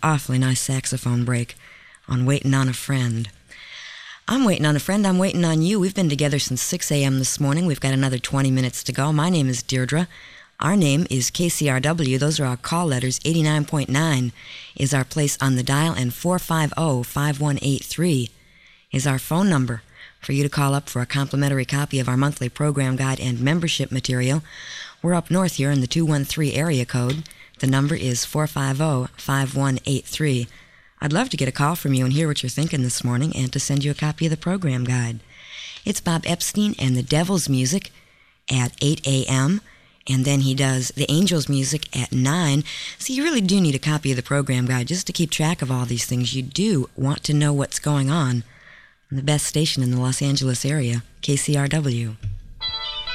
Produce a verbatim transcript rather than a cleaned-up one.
awfully nice saxophone break on Waiting on a Friend. I'm waiting on a friend. I'm waiting on you. We've been together since six a.m. this morning. We've got another twenty minutes to go. My name is Deirdre. Our name is K C R W. Those are our call letters. eighty-nine point nine is our place on the dial, and four five zero, five one eight three is our phone number for you to call up for a complimentary copy of our monthly program guide and membership material. We're up north here in the two one three area code. The number is four five zero, five one eight three. I'd love to get a call from you and hear what you're thinking this morning and to send you a copy of the program guide. It's Bob Epstein and the Devil's Music at eight a.m., and then he does the Angels music at nine. So you really do need a copy of the program guide just to keep track of all these things. You do want to know what's going on on the best station in the Los Angeles area, K C R W.